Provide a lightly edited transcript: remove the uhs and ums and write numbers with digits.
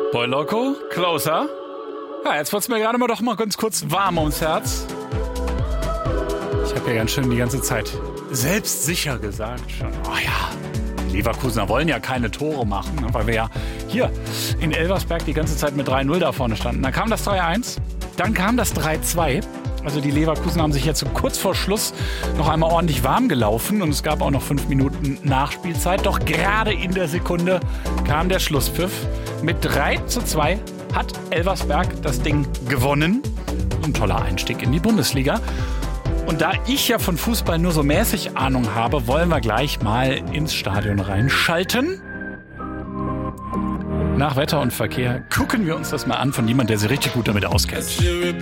Boy Loco, closer. Ja, jetzt wird's mir gerade mal doch mal ganz kurz warm ums Herz. Ich habe ja ganz schön die ganze Zeit selbstsicher gesagt schon. Oh ja, die Leverkusener wollen ja keine Tore machen, weil wir ja hier in Elversberg die ganze Zeit mit 3-0 da vorne standen. Dann kam das 3-1, dann kam das 3-2. Also die Leverkusen haben sich jetzt so kurz vor Schluss noch einmal ordentlich warm gelaufen und es gab auch noch 5 Minuten Nachspielzeit. Doch gerade in der Sekunde kam der Schlusspfiff. Mit 3-2 hat Elversberg das Ding gewonnen. Ein toller Einstieg in die Bundesliga. Und da ich ja von Fußball nur so mäßig Ahnung habe, wollen wir gleich mal ins Stadion reinschalten. Nach Wetter und Verkehr gucken wir uns das mal an von jemandem, der sich richtig gut damit auskennt.